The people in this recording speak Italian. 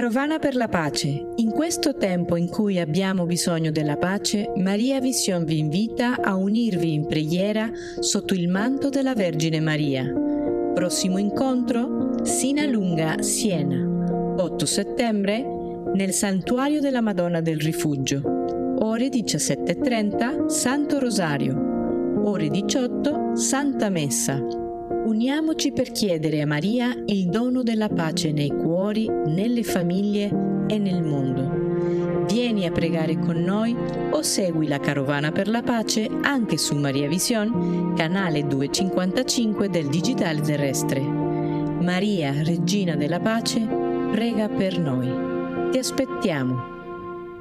Carovana per la pace. In questo tempo in cui abbiamo bisogno della pace, Maria Vision vi invita a unirvi in preghiera sotto il manto della Vergine Maria. Prossimo incontro? Sinalunga, Siena. 8 settembre, nel Santuario della Madonna del Rifugio. Ore 17:30, Santo Rosario. Ore 18, Santa Messa. Uniamoci per chiedere a Maria il dono della pace nei cuori, nelle famiglie e nel mondo. Vieni a pregare con noi o segui la Carovana per la pace anche su Maria Vision, canale 255 del Digitale Terrestre. Maria, Regina della Pace, prega per noi. Ti aspettiamo!